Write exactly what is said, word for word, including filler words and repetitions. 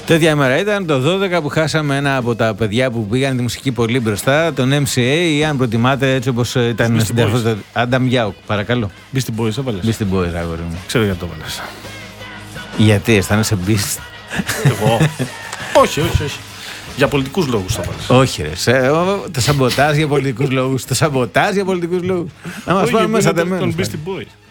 Τέτοια ημέρα ήταν το δώδεκα που χάσαμε ένα από τα παιδιά που πήγαν τη μουσική πολύ μπροστά, τον εμ σι έι, ή αν προτιμάτε έτσι όπως ήταν στην τεχνότητα. Άνταμ Γιάουκ, παρακαλώ. Beastie Boys, έβαλες. Beastie Boys, αγόρι μου. Ξέρω γιατί το έβαλες. Γιατί αισθάνεσαι Beast? Εγώ. όχι, όχι, όχι. Για πολιτικούς λόγους θα βάλεις. Όχι ρε, σε, το σαμποτάζ για πολιτικούς λόγους. Το σαμποτάζ για πολιτικούς λόγους. Να μας πάμε μέσα τεμένους. Τον Beastie Boys.